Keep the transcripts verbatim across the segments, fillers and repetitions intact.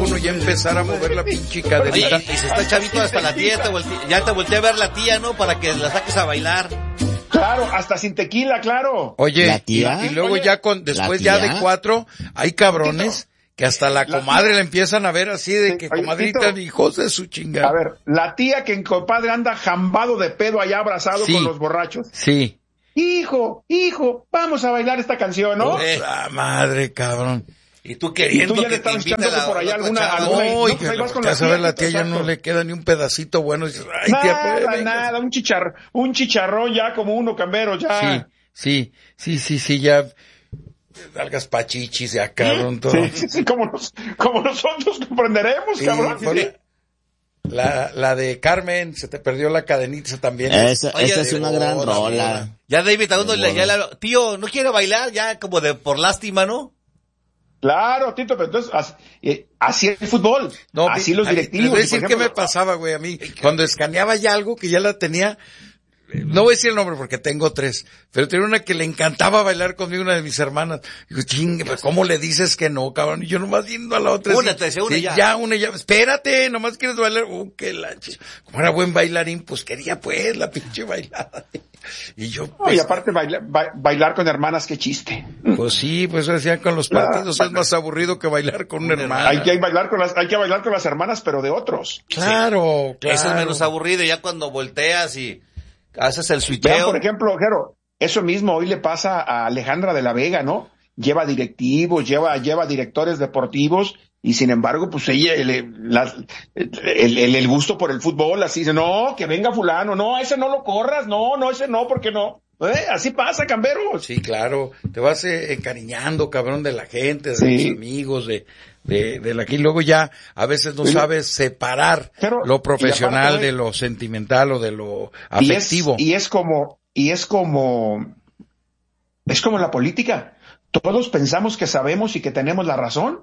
uno ya empezar a mover la pinche caderita. Oye, y si está chavito hasta la tía, te voltea, ya te voltea a ver la tía, ¿no? Para que la saques a bailar. Claro, hasta sin tequila, claro. Oye, ¿La tía? Y, y luego Oye, ya con, después ya de cuatro, hay cabrones que hasta la comadre la, la empiezan a ver así de que, oye, comadrita, Tito, hijos de su chingada. A ver, la tía que en compadre anda jambado de pedo allá abrazado sí, con los borrachos. Sí. Hijo, hijo, vamos a bailar esta canción, ¿no? Eh, la madre, cabrón. Y tú queriendo ¿Y tú ya que le te estás invite a la, por allá alguna, alguna, no, y no, que vas con la, la tía, ver, la tía ya exacto. no le queda ni un pedacito bueno. Dices, ay, nada, tía, pues, nada, un chicharrón, un chicharrón ya como uno, Cambero, ya. Sí, sí, sí, sí, sí, ya. Algas pachichis, ya, cabrón, todo. Sí, sí, sí, como, nos, como nosotros comprenderemos, sí, cabrón. Sí, sí. La, la de Carmen, se te perdió la cadenita también. Esa, Oye, esa es una boda, gran boda. rola. Ya David, a uno le, ya la, tío, ¿no quiere bailar? Ya como de por lástima, ¿no? Claro, Tito, pero entonces, así, eh, así es el fútbol. No, así los directivos. Les voy a decir qué me pasaba, güey, a mí. Cuando escaneaba ya algo que ya la tenía, no voy a decir el nombre porque tengo tres, pero tenía una que le encantaba bailar conmigo, una de mis hermanas. Digo, chingue, ¿cómo le dices que no, cabrón? Y yo nomás yendo a la otra. Una, sí, te decía una sí, ya. Ya, una ya. Espérate, nomás quieres bailar. Uh, qué la ch... Como era buen bailarín, pues quería pues la pinche bailada. Y yo, pues, no, y aparte baila, ba, bailar con hermanas, qué chiste. Pues sí, pues decían con los partidos la, es más aburrido que bailar con una hermana. Hay que bailar con las, hay que bailar con las hermanas, pero de otros. Claro, sí. claro. Eso es menos aburrido, ya cuando volteas y haces el switcheo. Vean, por ejemplo, Jero, eso mismo hoy le pasa a Alejandra de la Vega, ¿no? Lleva directivos, lleva, lleva directores deportivos, y sin embargo, pues ella, el, la, el, el, el gusto por el fútbol, así dice, no, que venga fulano, no, ese no lo corras, no, no, ese no, ¿por qué no? ¿Eh? Así pasa, Cambero. Sí, claro, te vas eh, encariñando, cabrón, de la gente, de sí. los amigos, de, de, de la que luego ya a veces no sí. sabes separar Pero, lo profesional aparte, de lo sentimental o de lo afectivo. Y es, y es como, y es como, es como la política. Todos pensamos que sabemos y que tenemos la razón.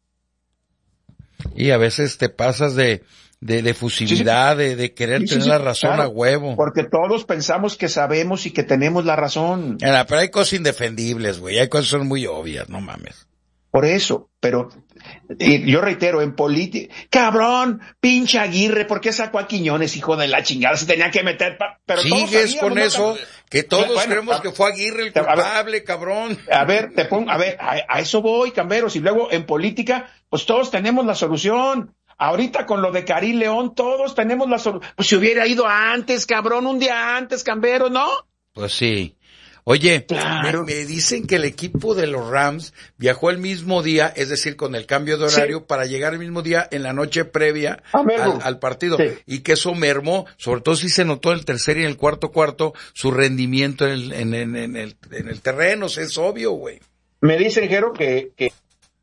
Y a veces te pasas de, de, de fusividad, sí, sí. de, de querer sí, tener sí, sí, la razón claro, a huevo. Porque todos pensamos que sabemos y que tenemos la razón. Mira, pero hay cosas indefendibles, güey, hay cosas que son muy obvias, no mames. Por eso, pero y yo reitero, en política, cabrón, pinche Aguirre, ¿por qué sacó a Quiñones, hijo de la chingada? Se tenía que meter, pa, pero sigues con no, eso, que todos bueno, creemos a, que fue Aguirre el culpable, a ver, cabrón. A ver, te pongo, a ver, a, a eso voy, Camberos, y luego en política, pues todos tenemos la solución. Ahorita con lo de Karim León, todos tenemos la solución. Pues si hubiera ido antes, cabrón, un día antes, Camberos, ¿no? Pues sí. Oye, claro. me, me dicen que el equipo de los Rams viajó el mismo día, es decir, con el cambio de horario, sí. para llegar el mismo día en la noche previa al, al partido. Sí. Y que eso mermó, sobre todo si se notó en el tercer y en el cuarto cuarto, su rendimiento en el, en, en, en el, en el terreno, o sea, es obvio, güey. Me dicen, Jero, que, que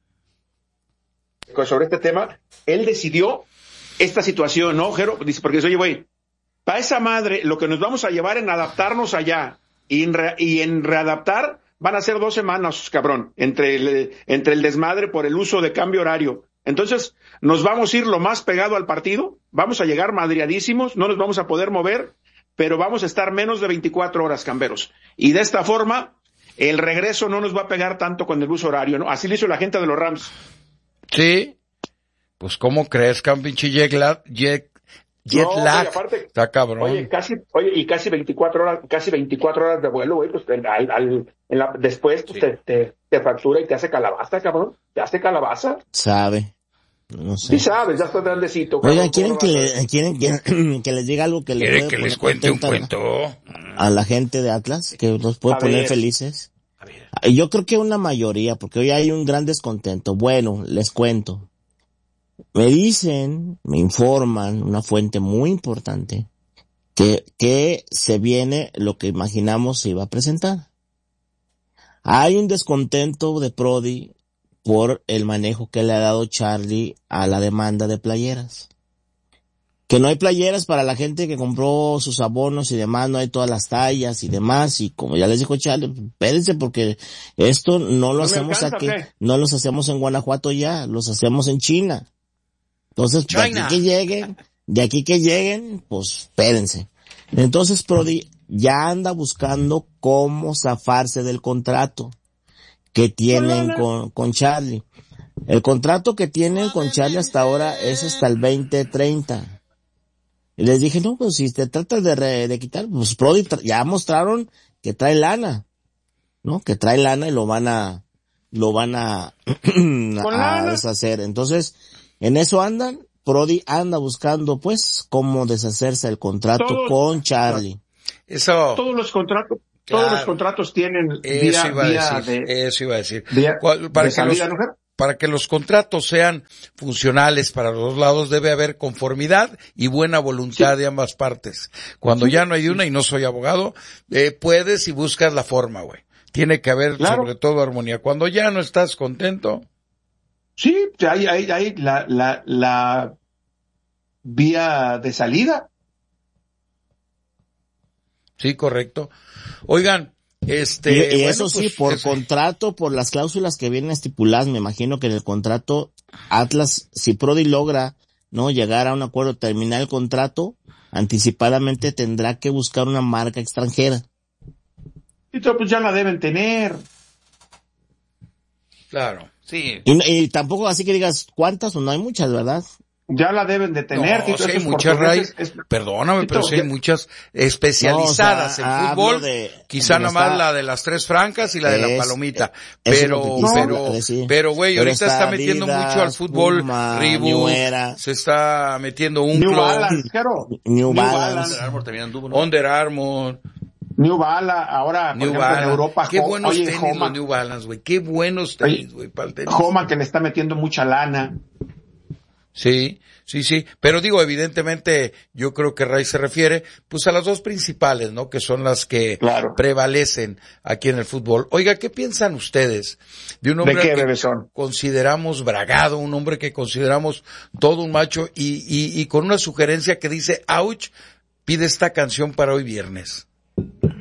sobre este tema, él decidió esta situación, ¿no, Jero? Dice, porque dice, oye, güey, para esa madre, lo que nos vamos a llevar en adaptarnos allá, Y en, re, y en readaptar van a ser dos semanas, cabrón, entre el, entre el desmadre por el uso de cambio horario. Entonces, nos vamos a ir lo más pegado al partido, vamos a llegar madriadísimos, no nos vamos a poder mover, pero vamos a estar menos de veinticuatro horas, Camberos. Y de esta forma, el regreso no nos va a pegar tanto con el uso horario, ¿no? Así lo hizo la gente de los Rams. Sí. Pues, ¿cómo crees, pinche jet lag? Jet, jet no, lag. Oye, aparte, está cabrón. Oye, casi, oye, y casi veinticuatro horas, casi veinticuatro horas de vuelo, güey, pues al, al, en la, después pues, sí. te, te, te fractura y te hace calabaza, cabrón. Te hace calabaza. Sabe. No sé. Sí sabes, ya estás grandecito. Oigan, ¿quieren que, le, ¿quieren que, que les diga algo que les ¿Quieren que les cuente un cuento? A la gente de Atlas, que los puede a poner ver. felices. A ver. Yo creo que una mayoría, porque hoy hay un gran descontento. Bueno, les cuento. Me dicen, me informan, una fuente muy importante, que, que se viene lo que imaginamos se iba a presentar. Hay un descontento de Prodi por el manejo que le ha dado Charlie a la demanda de playeras. Que no hay playeras para la gente que compró sus abonos y demás, no hay todas las tallas y demás, y como ya les dijo Charlie, espérense porque esto no lo no hacemos alcanza, aquí, ¿qué? no los hacemos en Guanajuato ya, los hacemos en China. Entonces, de aquí que lleguen, de aquí que lleguen, pues espérense. Entonces, Prodi ya anda buscando cómo zafarse del contrato que tienen con, con Charlie. El contrato que tienen con Charlie hasta ahora es hasta el veinte treinta. Y les dije, no, pues si te tratas de, re, de quitar, pues Prodi ya mostraron que trae lana, ¿no? Que trae lana y lo van a, lo van a, a deshacer. Entonces, en eso andan. Prodi anda buscando, pues, cómo deshacerse del contrato Todo, con Charlie. Eso. Todos los contratos, claro, todos los contratos tienen eso vía, iba a vía decir, de, eso iba a decir. Vía para de que salida, los, ¿no? Para que los contratos sean funcionales para los dos lados debe haber conformidad y buena voluntad sí. de ambas partes. Cuando sí. ya no hay una, y no soy abogado, eh, puedes y buscas la forma, güey. Tiene que haber claro. sobre todo armonía. Cuando ya no estás contento. Sí, hay, hay, hay la, la, la vía de salida. Sí, correcto. Oigan, este... Y, y bueno, eso sí, pues, por eso. contrato, por las cláusulas que vienen estipuladas, me imagino que en el contrato Atlas, si Prodi logra, ¿no?, llegar a un acuerdo, terminar el contrato, anticipadamente tendrá que buscar una marca extranjera. Y todo, pues ya la deben tener. Claro, sí. Y, y tampoco así que digas cuántas, o no hay muchas, ¿verdad? Ya la deben de tener. No, Tito, sí hay muchas, Ray, es... perdóname, Tito, pero sí hay muchas especializadas no, o sea, en fútbol, de, quizá nada más la de las tres francas y la es, de la palomita, es, pero, es pero, pero güey, ahorita está, está metiendo Adidas, mucho al fútbol, Reebok, se está metiendo un New club, Balance, claro. New, New Balance, Under Armour, también anduvo, ¿no? Under Armour, New Balance, ahora, New por ejemplo, Balance. en Europa, qué buenos oye, tenis Homa, los New Balance, güey, qué buenos tenis, güey, para el tenis. Homa que le está metiendo mucha lana. Sí, sí, sí, pero digo, evidentemente, yo creo que Ray se refiere, pues a las dos principales, ¿no?, que son las que claro. prevalecen aquí en el fútbol. Oiga, ¿qué piensan ustedes de un hombre ¿De qué, que bebezón? consideramos bragado, un hombre que consideramos todo un macho y, y, y con una sugerencia que dice, ouch, pide esta canción para hoy viernes?